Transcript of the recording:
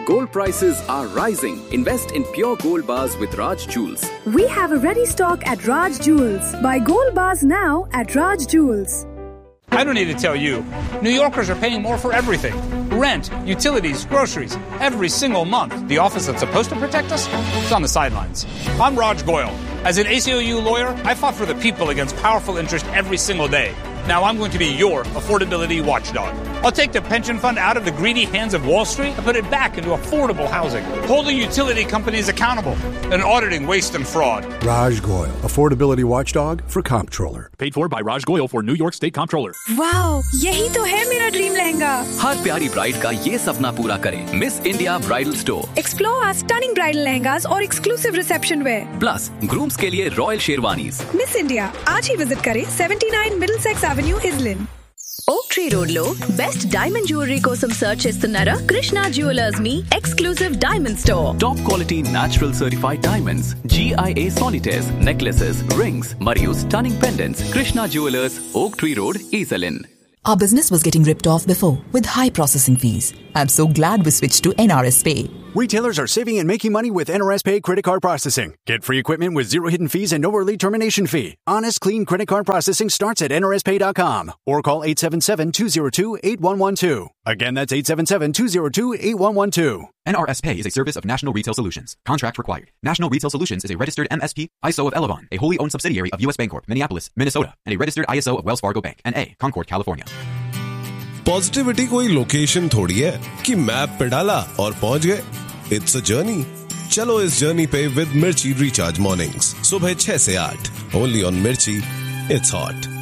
Gold prices are rising. Invest in pure gold bars with Raj Jewels. We have a ready stock at Raj Jewels. Buy gold bars now at Raj Jewels. I don't need to tell you, New Yorkers are paying more for everything. Rent, utilities, groceries, every single month. The office that's supposed to protect us is on the sidelines. I'm Raj Goyal. As an ACLU lawyer, I fought for the people against powerful interest every single day. Now I'm going to be your affordability watchdog. I'll take the pension fund out of the greedy hands of Wall Street and put it back into affordable housing, holding utility companies accountable and auditing waste and fraud. Raj Goyal, affordability watchdog for comptroller. Paid for by Raj Goyal for New York State Comptroller. Wow, यही तो है मेरा dream lehenga. हर प्यारी bride का ये सपना पूरा करें miss India bridal store. Explore our stunning bridal lehengas और exclusive reception wear. Plus grooms के लिए रॉयल शेरवानीज। Miss India, आज ही विजिट करें 79 Middlesex Avenue, Islin. ఓక్ ట్రీ రోడ్ లో బెస్ట్ డైమండ్ జ్యువెలరీ కోసం సర్చ్ చేస్తున్నారా? కృష్ణ జ్యువెలర్స్ మీ exclusive diamond store. Top quality natural certified diamonds, GIA solitaires, necklaces, rings, మరియు stunning pendants. Krishna Jewelers, Oak Tree Road, Esalin. Our business was getting ripped off before with high processing fees. I'm so glad we switched to NRS Pay. Retailers are saving and making money with NRS Pay credit card processing. Get free equipment with zero hidden fees and no early termination fee. Honest, clean credit card processing starts at nrspay.com or call 877-202-8112. Again, that's 877-202-8112. NRS Pay is a service of National Retail Solutions. Contract required. National Retail Solutions is a registered MSP, ISO of Elavon, a wholly owned subsidiary of U.S. Bancorp, Minneapolis, Minnesota, and a registered ISO of Wells Fargo Bank, N.A., Concord, California. Positivity कोई location थोड़ी है कि map पे डाला और पहुंच गए. It's a journey. चलो इस जर्नी पे विद मिर्ची रिचार्ज मॉर्निंग्स सुबह 6 से 8 ओनली ऑन मिर्ची. It's hot.